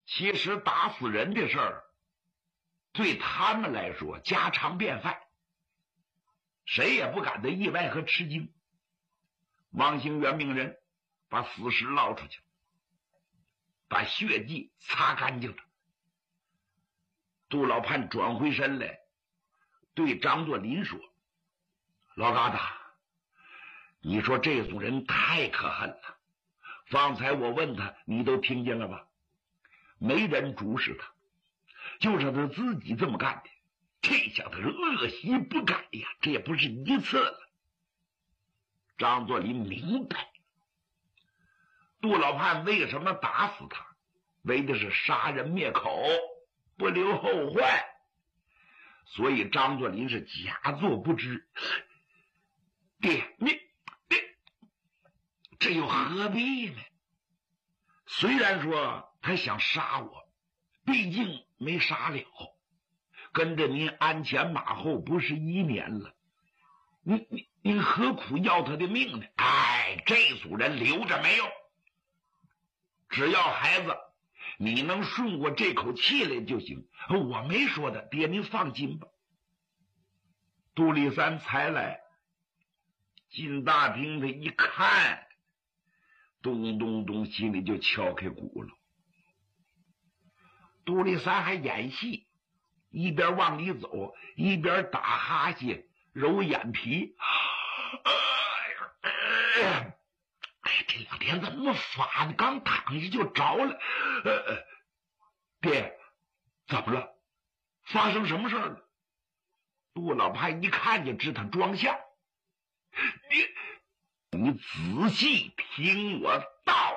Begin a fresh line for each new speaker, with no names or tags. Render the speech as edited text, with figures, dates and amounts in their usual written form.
其实打死人的事儿，对他们来说家常便饭，谁也不感到意外和吃惊。王兴元命人把死尸捞出去，把血迹擦干净了。杜老判转回身来，对张作霖说：“老疙瘩，你说这组人太可恨了。方才我问他，你都听见了吧？没人主使他，就是他自己这么干的。这下他是恶习不改呀，这也不是一次了。”张作霖明白杜老判为什么打死他，为的是杀人灭口，不留后患。所以张作霖是假作不知。爹，你这又何必呢？虽然说他想杀我，毕竟没杀了，跟着您鞍前马后不是1年了，你何苦要他的命呢？哎，这组人留着没用，只要孩子你能顺过这口气来就行。我没说的，爹您放心吧。杜立三才来进大厅，他一看，咚咚咚，心里就敲开鼓了。杜立三还演戏，一边往里走，一边打哈欠，揉眼皮。哎，这两天怎么发的？刚躺下就着了。爹，怎么了？发生什么事了？杜老判一看就知他装相。你仔细听我道